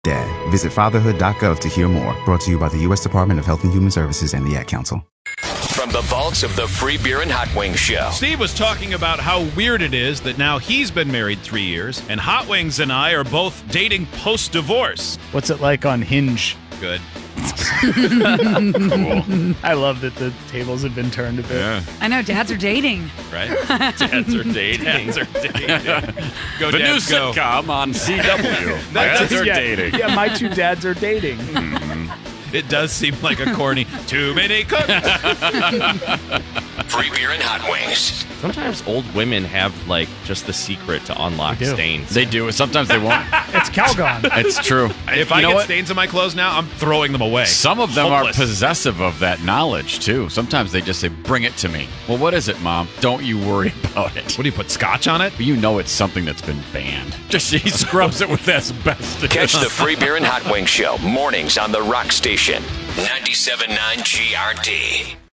Dad. Visit fatherhood.gov to hear more. Brought to you by the U.S. Department of Health and Human Services and the Ad Council. From the vaults of the Free Beer and Hot Wings Show. Steve was talking about how weird it is that now he's been married 3 years, and Hot Wings and I are both dating post-divorce. What's it like on Hinge? Good. Cool. I love that the tables have been turned a bit. Yeah. I know, dads are dating. Right? Dads are dating. Dads are dating. Go, The dads, new go. sitcom on CW. Dads are dating. Yeah, my two dads are dating. It does seem like a corny, too many cooks. Free Beer and Hot Wings. Sometimes old women have, like, just the secret to unlock They do. stains. They do. Sometimes they won't. It's Calgon. It's true. If I get stains on my clothes now, I'm throwing them away. Some of them Hopeless. are possessive of that knowledge, too. Sometimes they just say, bring it to me. Well, what is it, Mom? Don't you worry about it. What do you put, scotch on it? But you know it's something that's been banned. Just he scrubs it with asbestos. Catch the Free Beer and Hot Wings Show mornings on the Rock Station. 97.9 GRD.